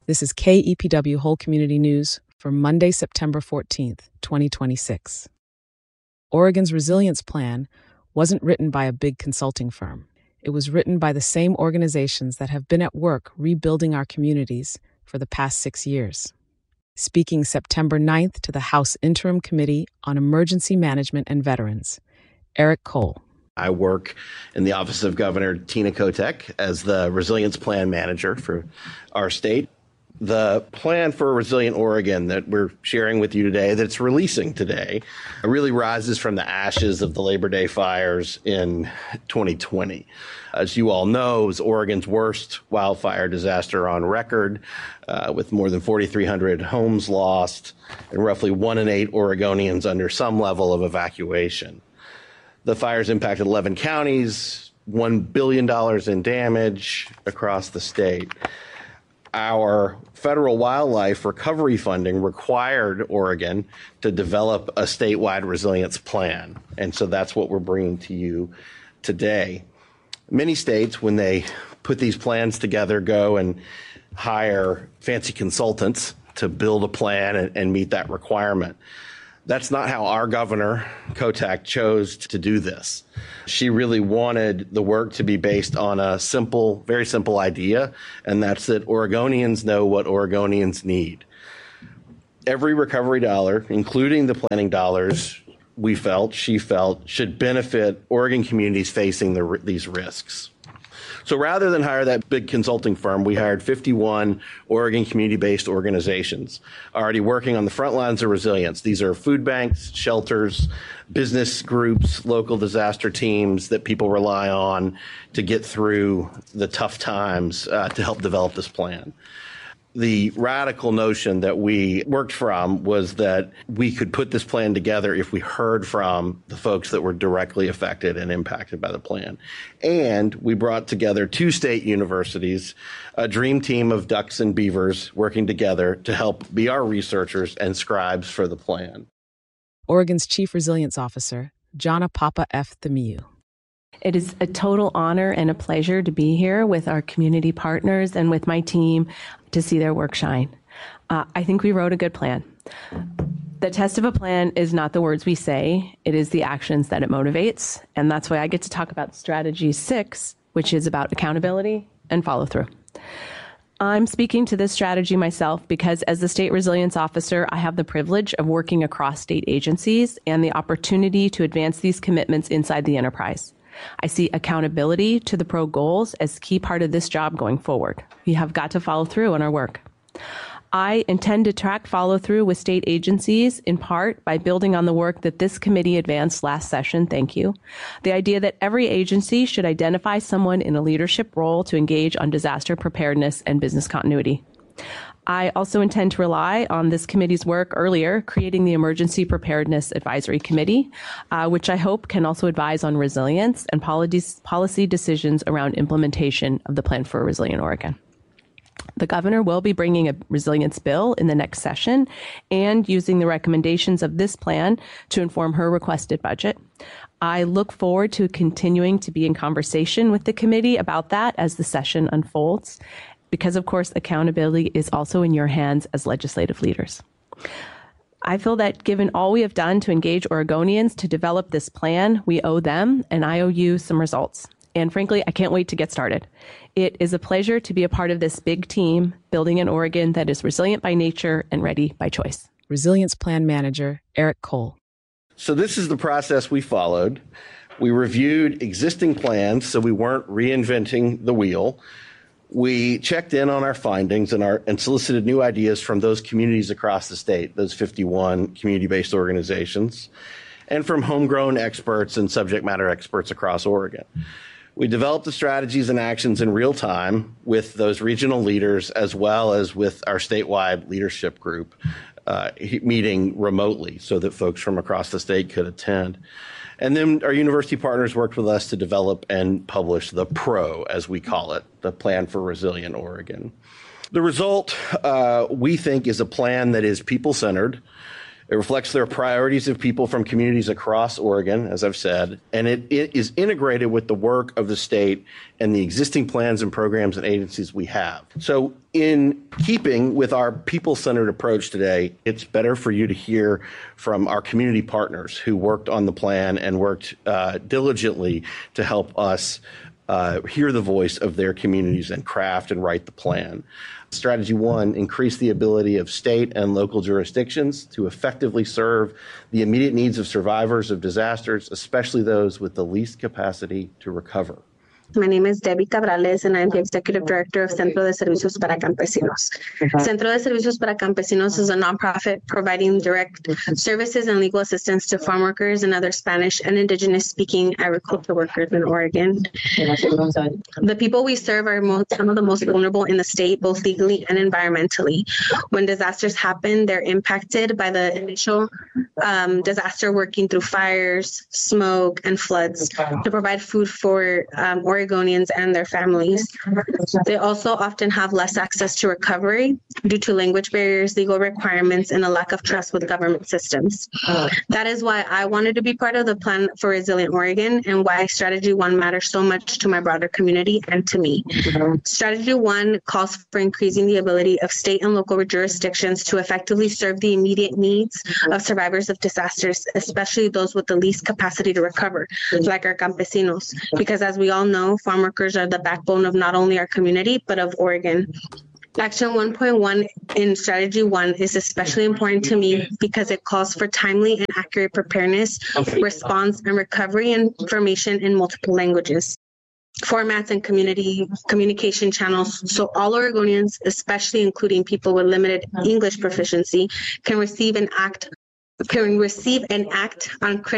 This is KEPW Whole Community News for Monday, September 14th, 2026. Oregon's resilience plan wasn't written by a big consulting firm. It was written by the same organizations that have been at work rebuilding our communities for the past 6 years. Speaking September 9th to the House Interim Committee on Emergency Management and Veterans, Eric Cole. I work in the Office of Governor Tina Kotek as the Resilience Plan Manager for our state. The plan for a resilient Oregon that we're sharing with you today, that's releasing today, really rises from the ashes of the Labor Day fires in 2020. As you all know, it was Oregon's worst wildfire disaster on record, with more than 4,300 homes lost and roughly 1 in 8 Oregonians under some level of evacuation. The fires impacted 11 counties, $1 billion in damage across the state. Our federal wildlife recovery funding required Oregon to develop a statewide resilience plan. And so that's what we're bringing to you today. Many states, when they put these plans together, go and hire fancy consultants to build a plan and meet that requirement. That's not how our governor, Kotek, chose to do this. She really wanted the work to be based on a simple, very simple idea, and that's that Oregonians know what Oregonians need. Every recovery dollar, including the planning dollars, she felt, should benefit Oregon communities facing these risks. So rather than hire that big consulting firm, we hired 51 Oregon community-based organizations already working on the front lines of resilience. These are food banks, shelters, business groups, local disaster teams that people rely on to get through the tough times to help develop this plan. The radical notion that we worked from was that we could put this plan together if we heard from the folks that were directly affected and impacted by the plan. And we brought together 2 state universities, a dream team of ducks and beavers working together to help be our researchers and scribes for the plan. Oregon's Chief Resilience Officer, Jana Papa F. Thamiu. It is a total honor and a pleasure to be here with our community partners and with my team to see their work shine. I think we wrote a good plan. The test of a plan is not the words we say, it is the actions that it motivates. And that's why I get to talk about strategy 6, which is about accountability and follow through. I'm speaking to this strategy myself because as the state resilience officer, I have the privilege of working across state agencies and the opportunity to advance these commitments inside the enterprise. I see accountability to the PRO goals as a key part of this job going forward. We have got to follow through on our work. I intend to track follow through with state agencies in part by building on the work that this committee advanced last session. Thank you. The idea that every agency should identify someone in a leadership role to engage on disaster preparedness and business continuity. I also intend to rely on this committee's work earlier, creating the Emergency Preparedness Advisory Committee, which I hope can also advise on resilience and policy decisions around implementation of the Plan for a Resilient Oregon. The governor will be bringing a resilience bill in the next session and using the recommendations of this plan to inform her requested budget. I look forward to continuing to be in conversation with the committee about that as the session unfolds, because, of course, accountability is also in your hands as legislative leaders. I feel that given all we have done to engage Oregonians to develop this plan, we owe them, and I owe you, some results. And frankly, I can't wait to get started. It is a pleasure to be a part of this big team, building an Oregon that is resilient by nature and ready by choice. Resilience Plan Manager, Eric Cole. So this is the process we followed. We reviewed existing plans, so we weren't reinventing the wheel. We checked in on our findings and solicited new ideas from those communities across the state, those 51 community-based organizations, and from homegrown experts and subject matter experts across Oregon. We developed the strategies and actions in real time with those regional leaders as well as with our statewide leadership group meeting remotely so that folks from across the state could attend. And then our university partners worked with us to develop and publish the PRO, as we call it, the Plan for Resilient Oregon. The result, we think, is a plan that is people-centered. It reflects their priorities of people from communities across Oregon, as I've said, and it is integrated with the work of the state and the existing plans and programs and agencies we have. So in keeping with our people-centered approach today, it's better for you to hear from our community partners who worked on the plan and worked diligently to help us hear the voice of their communities and craft and write the plan. Strategy 1, increase the ability of state and local jurisdictions to effectively serve the immediate needs of survivors of disasters, especially those with the least capacity to recover. My name is Debbie Cabrales, and I'm the Executive Director of Centro de Servicios para Campesinos. Centro de Servicios para Campesinos is a nonprofit providing direct services and legal assistance to farm workers and other Spanish and Indigenous-speaking agriculture workers in Oregon. The people we serve are some of the most vulnerable in the state, both legally and environmentally. When disasters happen, they're impacted by the initial disaster, working through fires, smoke, and floods to provide food for Oregonians and their families. They also often have less access to recovery due to language barriers, legal requirements, and a lack of trust with government systems. That is why I wanted to be part of the Plan for Resilient Oregon and why Strategy 1 matters so much to my broader community and to me. Strategy 1 calls for increasing the ability of state and local jurisdictions to effectively serve the immediate needs of survivors of disasters, especially those with the least capacity to recover, like our campesinos, because as we all know, farm workers are the backbone of not only our community, but of Oregon. Action 1.1 in Strategy 1 is especially important to me because it calls for timely and accurate preparedness, response, and recovery information in multiple languages, formats, and communication channels, so all Oregonians, especially including people with limited English proficiency, can receive and act on critical